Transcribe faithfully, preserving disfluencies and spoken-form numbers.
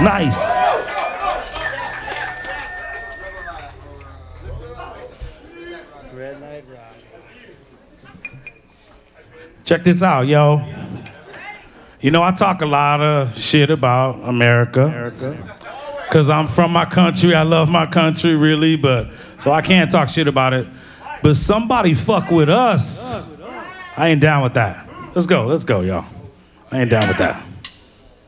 Nice. Red light ride. Check this out, yo. You know, I talk a lot of shit about America. America. Cause I'm from my country. I love my country, really, but so I can't talk shit about it. But somebody fuck with us. I ain't down with that. Let's go, let's go, y'all. I ain't down with that.